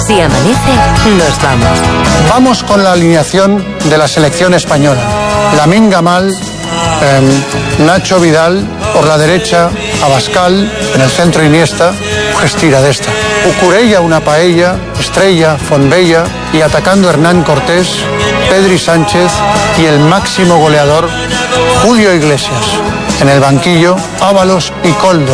Si amanece, nos vamos. Vamos con la alineación de la selección española. Lamine Yamal, Nacho Vidal, por la derecha, Abascal, en el centro Iniesta, pues tira de esta. Cucurella, una paella, Estrella, Fonbella y atacando Hernán Cortés, Pedri Sánchez y el máximo goleador, Julio Iglesias. En el banquillo, Ábalos y Koldo.